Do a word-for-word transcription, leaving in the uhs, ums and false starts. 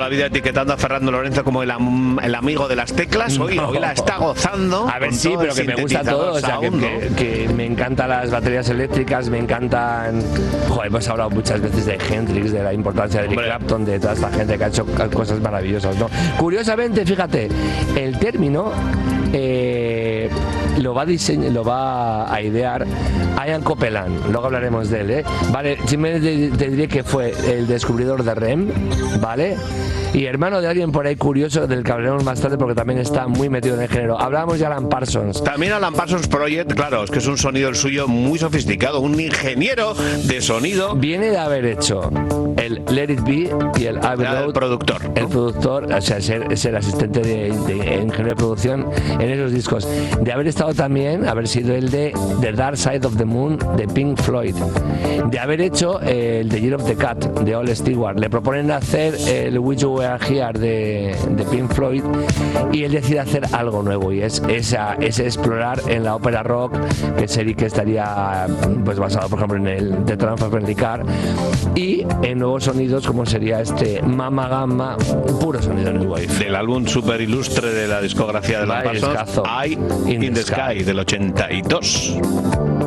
la vida etiquetando a Fernando Lorenzo como el, am, el amigo de las teclas. Hoy, no. hoy la está gozando. A ver, sí, pero que me gusta todo. O sea, que, que, que me encantan las baterías eléctricas, me encantan. Joder, hemos hablado muchas veces de Hendrix, de la importancia de Eric Clapton, de toda esta gente que ha hecho cosas maravillosas, ¿no? Curiosamente, fíjate, el término eh, lo va a diseñar, lo va a idear Ian Copeland. Luego hablaremos de él, ¿eh? Vale, simplemente te diré que fue el descubridor de R E M, ¿vale? Y hermano de alguien por ahí curioso del que hablaremos más tarde porque también está muy metido en el género. Hablábamos de Alan Parsons. También Alan Parsons Project, claro, es que es un sonido el suyo muy sofisticado, un ingeniero de sonido. Viene de haber hecho el Let It Be y el Abbey Road. El productor. El ¿no? productor, o sea, ser, ser asistente de, de ingeniero de producción en esos discos. De haber estado también, haber sido el de The Dark Side of the Moon de Pink Floyd. De haber hecho eh, el The Year of the Cat de Ole Stewart. Le proponen hacer el Wish You Were Here de, de Pink Floyd y él decide hacer algo nuevo y es esa, ese explorar en la ópera rock, que sería que estaría pues basado por ejemplo en el The Triumph of Car y en nuevos sonidos como sería este Mama Gamma, puro sonido New Wave. Del álbum super ilustre de la discografía de Alan Parsons, Eye in, in the Sky, sky del ochenta y dos.